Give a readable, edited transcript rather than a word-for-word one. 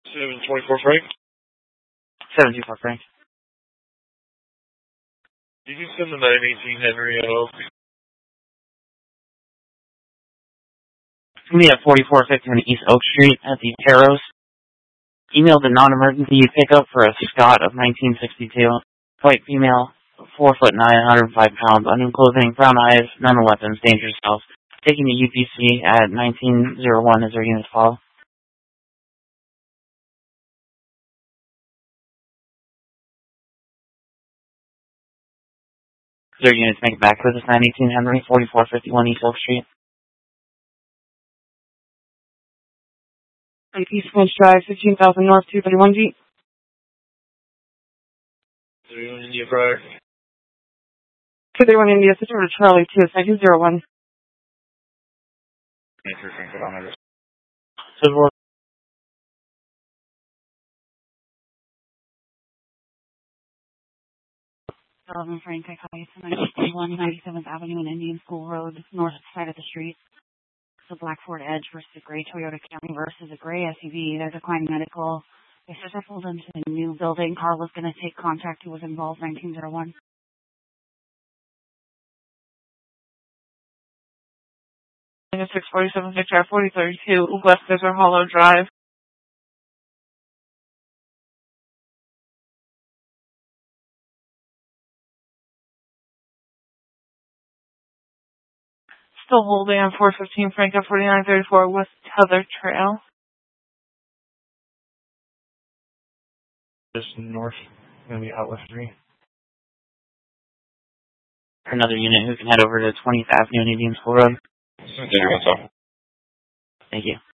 724 Frank. 724 Frank. Did you send the 918 Henry O? It's going to be at 4451 East Oak Street at the Peros. Email the non-emergency pickup for a Scott of 1962. White female, 4'9", 105 pounds, unknown clothing, brown eyes, none of weapons, dangerous health. Taking to UPC at 1901 as their units follow. Their units make it back with us, 918 Henry, 4451 East Oak Street. East Finch Drive, 15,000 North, 231G. 31 India Prior. 231 India, Sister Charlie, 29201. Civil. Frank, I call you from 91 97th Avenue and Indian School Road, north side of the street. The black Ford Edge versus a gray Toyota Camry versus a gray SUV. They're declining medical. They said they pulled into the new building. Car was going to take contact. Who was involved? 1901. In 647 Victor 4032 West Desert Hollow Drive. Still holding on 415 Frank at 4934 West Heather Trail. Just north, going to be Outlet 3. Another unit who can head over to 20th Avenue and Indian School Road. Thank you. Thank you.